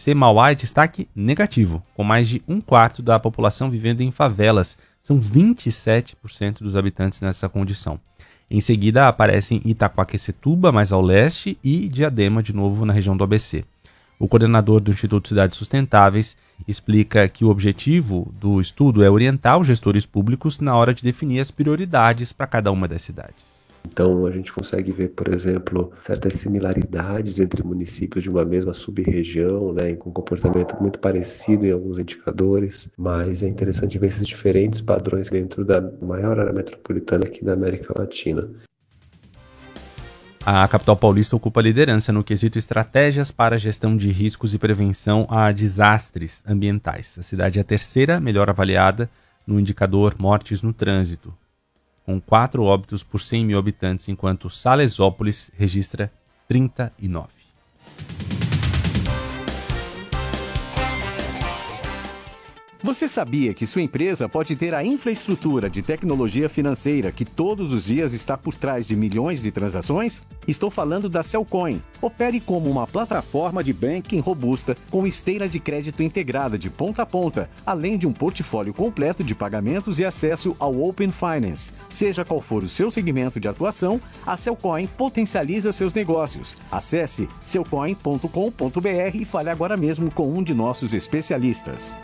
ABC Mauá é destaque negativo, com mais de um quarto da população vivendo em favelas. São 27% dos habitantes nessa condição. Em seguida aparecem Itaquaquecetuba, mais ao leste, e Diadema, de novo na região do ABC. O coordenador do Instituto Cidades Sustentáveis explica que o objetivo do estudo é orientar os gestores públicos na hora de definir as prioridades para cada uma das cidades. Então a gente consegue ver, por exemplo, certas similaridades entre municípios de uma mesma sub-região, né, com comportamento muito parecido em alguns indicadores, mas é interessante ver esses diferentes padrões dentro da maior área metropolitana aqui da América Latina. A capital paulista ocupa a liderança no quesito estratégias para a gestão de riscos e prevenção a desastres ambientais. A cidade é a terceira melhor avaliada no indicador mortes no trânsito, com 4 óbitos por 100 mil habitantes, enquanto Salesópolis registra 39. Você sabia que sua empresa pode ter a infraestrutura de tecnologia financeira que todos os dias está por trás de milhões de transações? Estou falando da Cellcoin. Opere como uma plataforma de banking robusta com esteira de crédito integrada de ponta a ponta, além de um portfólio completo de pagamentos e acesso ao Open Finance. Seja qual for o seu segmento de atuação, a Cellcoin potencializa seus negócios. Acesse cellcoin.com.br e fale agora mesmo com um de nossos especialistas.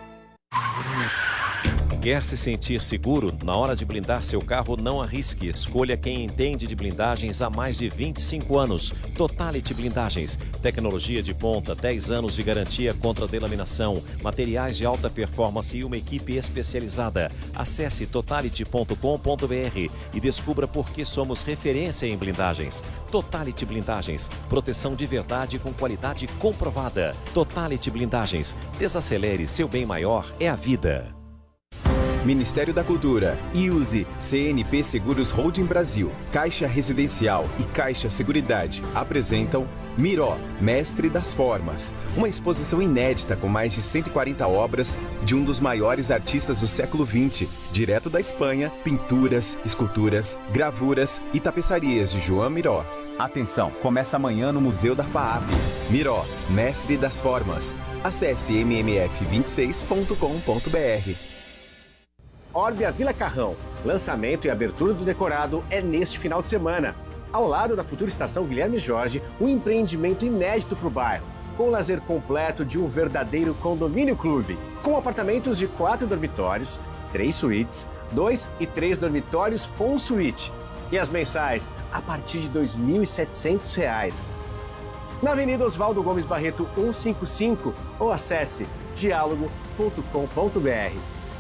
Quer se sentir seguro? Na hora de blindar seu carro, não arrisque. Escolha quem entende de blindagens há mais de 25 anos. Totality Blindagens. Tecnologia de ponta, 10 anos de garantia contra delaminação, materiais de alta performance e uma equipe especializada. Acesse totality.com.br e descubra por que somos referência em blindagens. Totality Blindagens. Proteção de verdade com qualidade comprovada. Totality Blindagens. Desacelere, seu bem maior é a vida. Ministério da Cultura, IUSE, CNP Seguros Holding Brasil, Caixa Residencial e Caixa Seguridade apresentam Miró, Mestre das Formas, uma exposição inédita com mais de 140 obras de um dos maiores artistas do século XX, direto da Espanha, pinturas, esculturas, gravuras e tapeçarias de Joan Miró. Atenção, começa amanhã no Museu da FAAP. Miró, Mestre das Formas. Acesse mmf26.com.br. Orbia Vila Carrão. Lançamento e abertura do decorado é neste final de semana. Ao lado da futura estação Guilherme Jorge, um empreendimento inédito para o bairro, com o lazer completo de um verdadeiro condomínio clube, com apartamentos de 4 dormitórios, 3 suítes, 2 e 3 dormitórios com suíte. E as mensais a partir de R$ 2.700. Na Avenida Oswaldo Gomes Barreto 155 ou acesse dialogo.com.br.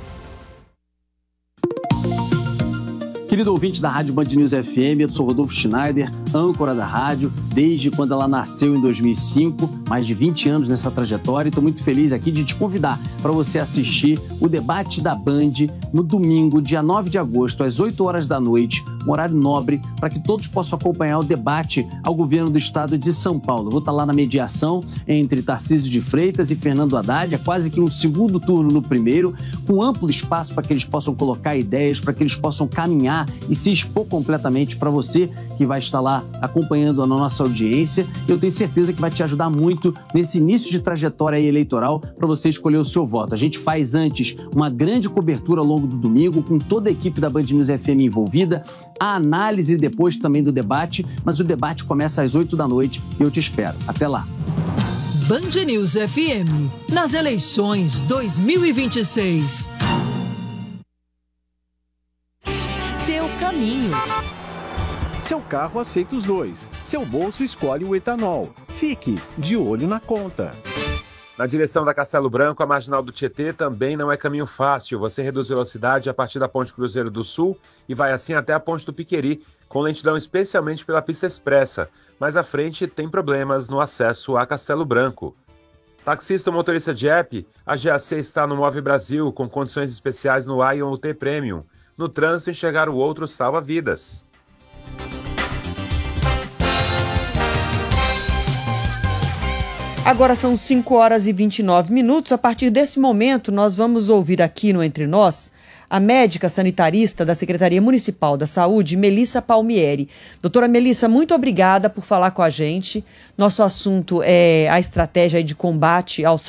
Querido ouvinte da Rádio Band News FM, eu sou Rodolfo Schneider, âncora da rádio, desde quando ela nasceu em 2005, mais de 20 anos nessa trajetória, e estou muito feliz aqui de te convidar para você assistir o debate da Band no domingo, dia 9 de agosto, às 8 horas da noite, um horário nobre, para que todos possam acompanhar o debate ao governo do estado de São Paulo. Eu vou estar lá na mediação entre Tarcísio de Freitas e Fernando Haddad, é quase que um segundo turno no primeiro, com amplo espaço para que eles possam colocar ideias, para que eles possam caminhar e se expor completamente para você que vai estar lá acompanhando a nossa audiência. Eu tenho certeza que vai te ajudar muito nesse início de trajetória eleitoral para você escolher o seu voto. A gente faz antes uma grande cobertura ao longo do domingo com toda a equipe da Band News FM envolvida, a análise depois também do debate, mas o debate começa às 8 da noite e eu te espero. Até lá. Band News FM, nas eleições 2026. Seu caminho. Seu carro aceita os dois. Seu bolso escolhe o etanol. Fique de olho na conta. Na direção da Castelo Branco, a marginal do Tietê também não é caminho fácil. Você reduz velocidade a partir da Ponte Cruzeiro do Sul e vai assim até a Ponte do Piqueri, com lentidão especialmente pela pista expressa. Mais à frente tem problemas no acesso a Castelo Branco. Taxista ou motorista de app, a GAC está no Move Brasil com condições especiais no Ion UT Premium. No trânsito, enxergar o outro salva vidas. Agora são 5 horas e 29 minutos. A partir desse momento, nós vamos ouvir aqui no Entre Nós a médica sanitarista da Secretaria Municipal da Saúde, Melissa Palmieri. Doutora Melissa, muito obrigada por falar com a gente. Nosso assunto é a estratégia de combate ao